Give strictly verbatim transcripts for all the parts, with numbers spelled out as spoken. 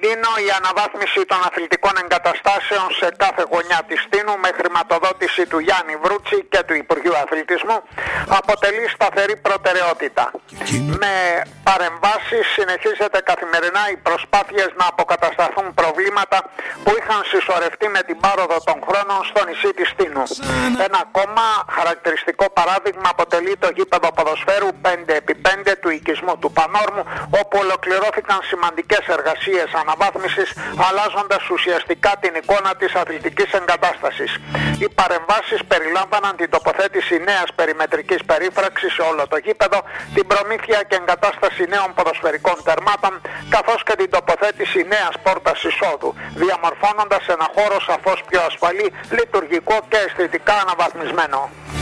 Τίνο, η αναβάθμιση των αθλητικών εγκαταστάσεων σε κάθε γωνιά της Τίνου με χρηματοδότηση του Γιάννη Βρούτση και του Υπουργείου Αθλητισμού αποτελεί σταθερή προτεραιότητα. Με παρεμβάσεις συνεχίζεται καθημερινά οι προσπάθειες να αποκατασταθούν προβλήματα που είχαν συσσωρευτεί με την πάροδο των χρόνων στο νησί της Τίνου. Ένα ακόμα χαρακτηριστικό παράδειγμα αποτελεί το γήπεδο ποδοσφαίρου πέντε επί πέντε του οικισμού του Πανόρμου, όπου ολοκληρώθηκαν σημαντικές εργασίες αναβάθμισης, αλλάζοντας ουσιαστικά την εικόνα της αθλητικής εγκατάστασης. Οι παρεμβάσεις περιλάμβαναν την τοποθέτηση νέας περιμετρικής περίφραξης σε όλο το γήπεδο, την προμήθεια και εγκατάσταση νέων ποδοσφαιρικών τερμάτων, καθώς και την τοποθέτηση νέας πόρτας εισόδου, διαμορφώνοντας ένα χώρο σαφώς πιο ασφαλή, λειτουργικό και αισθητικά αναβαθμισμένο.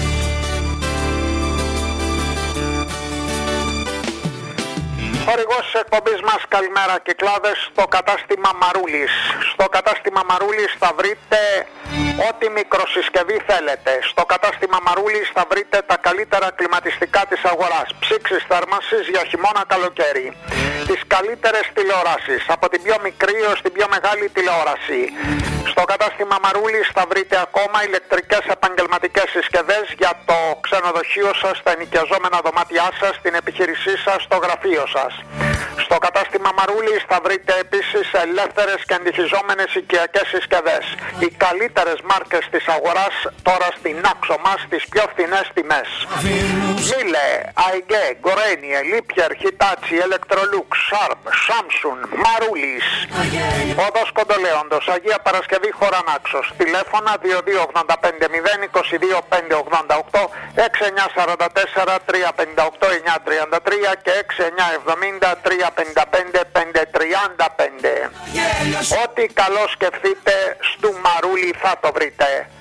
Χορηγός της εκπομπής μας, καλημέρα Κυκλάδες, στο κατάστημα Μαρούλης. Στο κατάστημα Μαρούλης θα βρείτε ό,τι μικροσυσκευή θέλετε. Στο κατάστημα Μαρούλης θα βρείτε τα καλύτερα κλιματιστικά της αγοράς. Ψήξεις θέρμανσης για χειμώνα καλοκαίρι. Τις καλύτερες τηλεοράσεις, από την πιο μικρή έως την πιο μεγάλη τηλεόραση. Στο κατάστημα Μαρούλης θα βρείτε ακόμα ηλεκτρικές επαγγελματικές συσκευές για το ξενοδοχείο σας, τα ενοικιαζόμενα δωμάτια σας, την επιχείρησή σας, το γραφείο σας. Στο κατάστημα Μαρούλης θα βρείτε επίσης ελεύθερες και αντιχιζόμενες οικιακές συσκευές. Οι καλύτερες μάρκες της αγοράς τώρα στην άξο μας, τις πιο φθηνές τιμές. Μίλε, Αϊγκέ, Γκορένιε, Λίπιερ, Χιτάτσι, Ελεκτρολούξ, Σάρπ, Σάμσουν, Μαρούλης. Οδός Κοντολέοντος, Αγία Παρασκευή, χώρα Νάξος. Τηλέφωνα δύο δύο ογδόντα πέντε μηδέν είκοσι δύο πέντε ογδόντα οκτώ, έξι εννιά τέσσερα τέσσερα τρία πέντε οκτώ εννιά τριάντα τρία και έξι εννιά εβδομήντα τρία πενήντα πέντε πέντε τριάντα πέντε. Ό,τι καλό σκεφτείτε, στου Μαρούλη θα το βρείτε.